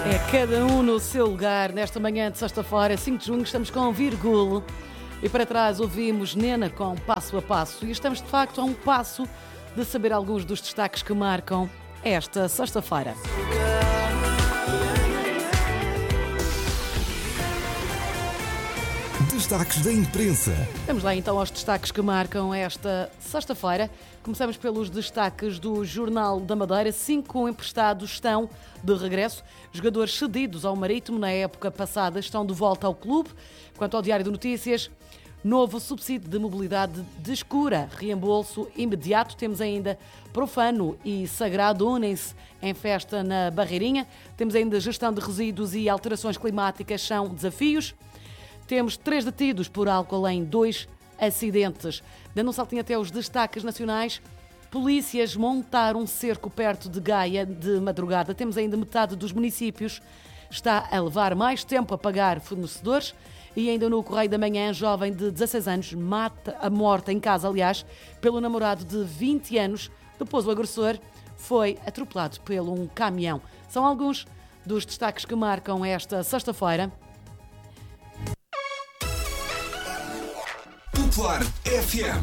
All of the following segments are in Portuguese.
É cada um no seu lugar. Nesta manhã de sexta-feira, 5 de junho, estamos com Virgulo. E para trás ouvimos Nena com Passo a Passo. E estamos, de facto, a um passo de saber alguns dos destaques que marcam esta sexta-feira. Destaques da imprensa. Vamos lá então aos destaques que marcam esta sexta-feira. Começamos pelos destaques do Jornal da Madeira. 5 emprestados estão de regresso. Jogadores cedidos ao Marítimo na época passada estão de volta ao clube. Quanto ao Diário de Notícias, novo subsídio de mobilidade descura. Reembolso imediato. Temos ainda Profano e Sagrado unem-se em festa na Barreirinha. Temos ainda gestão de resíduos e alterações climáticas são desafios. Temos 3 detidos por álcool em 2 acidentes. Dando um saltinho até os destaques nacionais, polícias montaram um cerco perto de Gaia de madrugada. Temos ainda metade dos municípios. Está a levar mais tempo a pagar fornecedores. E ainda no Correio da Manhã, jovem de 16 anos mata a morte em casa, aliás, pelo namorado de 20 anos. Depois o agressor foi atropelado por um caminhão. São alguns dos destaques que marcam esta sexta-feira. Popular FM.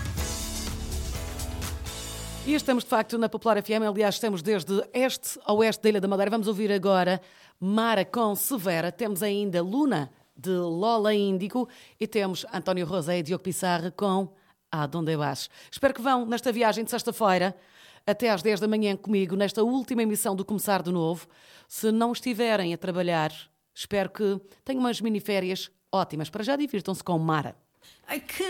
E estamos, de facto, na Popular FM. Aliás, estamos desde este a oeste da Ilha da Madeira. Vamos ouvir agora Mara com Severa. Temos ainda Luna, de Lola Índigo. E temos António Rosé e Diogo Pissarra com Adonde Vas. Espero que vão nesta viagem de sexta-feira até às 10 da manhã comigo, nesta última emissão do Começar de Novo. Se não estiverem a trabalhar, espero que tenham umas miniférias ótimas. Para já, divirtam-se com Mara.